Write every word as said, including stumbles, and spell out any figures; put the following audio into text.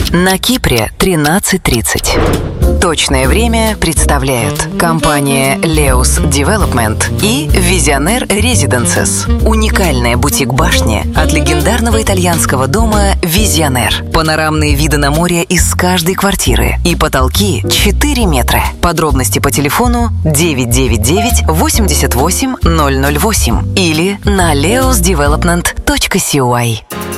На Кипре тринадцать тридцать. Точное время представляют компания Leos Development и Visionaire Residences. Уникальная бутик-башня от легендарного итальянского дома Visionaire. Панорамные виды на море из каждой квартиры и потолки четыре метра. Подробности по телефону девять девять девять восемьдесят восемь ноль ноль восемь или на leos development точка си ой.